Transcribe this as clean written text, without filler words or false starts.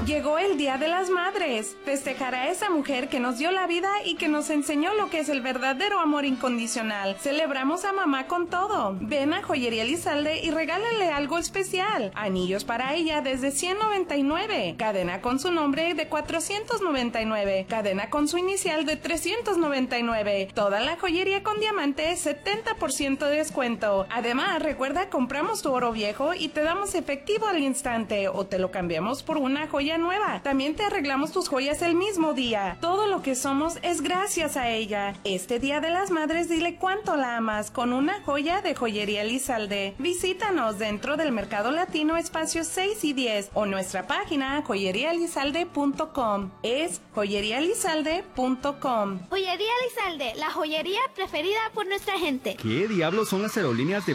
Llegó el Día de las Madres. Festejar a esa mujer que nos dio la vida y que nos enseñó lo que es el verdadero amor incondicional. Celebramos a mamá con todo. Ven a Joyería Elizalde y regálale algo especial. Anillos para ella desde $199. Cadena con su nombre de $499. Cadena con su inicial de $399. Toda la joyería con diamante 70% de descuento. Además, recuerda, compramos tu oro viejo y te damos efectivo al instante o te lo cambiamos por una joya nueva. También te arreglamos tus joyas el mismo día. Todo lo que somos es gracias a ella. Este Día de las Madres dile cuánto la amas con una joya de Joyería Elizalde. Visítanos dentro del Mercado Latino Espacios 6 y 10 o nuestra página joyeriaelizalde.com. Es joyeriaelizalde.com. Joyería Elizalde, la joyería preferida por nuestra gente. ¿Qué diablos son las aerolíneas de